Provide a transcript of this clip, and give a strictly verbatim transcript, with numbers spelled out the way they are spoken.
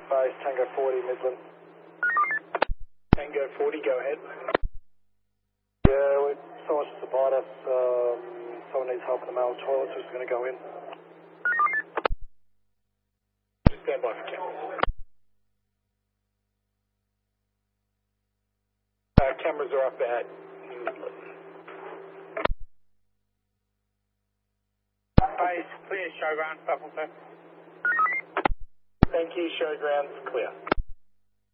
Base Tango forty, Midland. Tango forty, go ahead. Yeah, we, someone just supplied us, um, someone needs help in the male toilet, so we're just going to go in. Just stand by for cameras. Uh, cameras are up at Midland. Base, clear showground, Buffalo. Thank you, showground's clear.